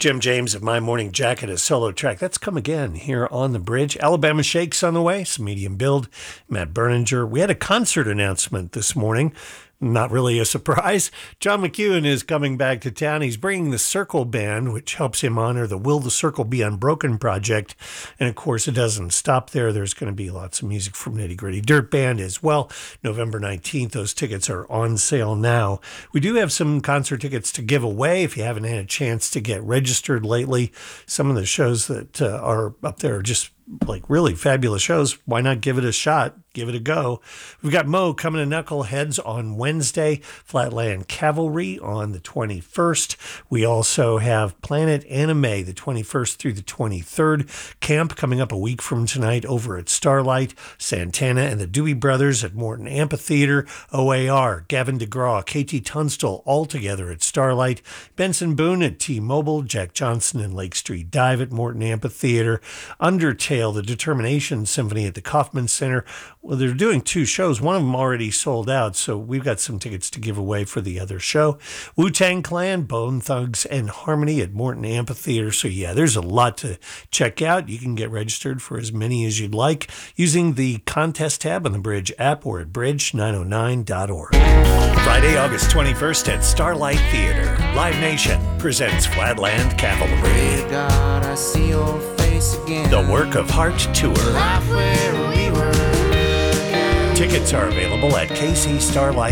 Jim James of My Morning Jacket, a solo track. That's Come Again here on the bridge. Alabama Shakes on the way, some medium build. Matt Berninger. We had a concert announcement this morning. Not really a surprise. John McEwen is coming back to town. He's bringing the Circle Band, which helps him honor the Will the Circle Be Unbroken project. And of course, it doesn't stop there. There's going to be lots of music from Nitty Gritty Dirt Band as well. November 19th, those tickets are on sale now. We do have some concert tickets to give away if you haven't had a chance to get registered lately. Some of the shows that are up there are just like really fabulous shows. Why not give it a shot? Give it a go. We've got Mo coming to Knuckleheads on Wednesday, Flatland Cavalry on the 21st. We also have Planet Anime the 21st through the 23rd. Camp coming up a week from tonight over at Starlight. Santana and the Dewey Brothers at Morton Amphitheater. OAR, Gavin DeGraw, KT Tunstall all together at Starlight. Benson Boone at T-Mobile. Jack Johnson and Lake Street Dive at Morton Amphitheater. Undertale, the Determination Symphony at the Kaufman Center. Well, they're doing two shows. One of them already sold out, so we've got some tickets to give away for the other show. Wu-Tang Clan, Bone Thugs, and Harmony at Morton Amphitheater. So yeah, there's a lot to check out. You can get registered for as many as you'd like using the contest tab on the Bridge app or at bridge909.org. Friday, August 21st at Starlight Theater. Live Nation presents Flatland Cavalry. God, I see your face again. The Work of Heart Tour. Life where we were. Tickets are available at kcstarlight.com.